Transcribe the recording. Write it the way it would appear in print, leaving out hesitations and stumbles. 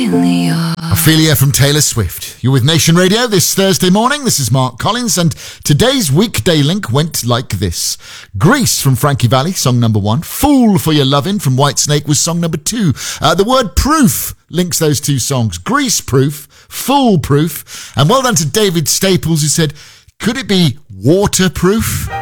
Ophelia from Taylor Swift. You're with Nation Radio this Thursday morning. This is Mark Collins, and today's weekday link went like this. Grease from Frankie Valli, song number 1. Fool for Your Lovin' from Whitesnake was song number 2. The word proof links those two songs. Grease proof, fool proof. And well done to David Staples, who said, could it be waterproof?